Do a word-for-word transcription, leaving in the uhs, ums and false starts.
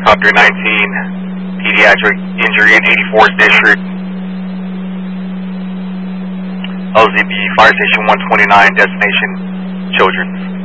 helicopter nineteen, pediatric injury in eighty-fourth District. L Z B Fire Station one twenty-nine, destination Children's.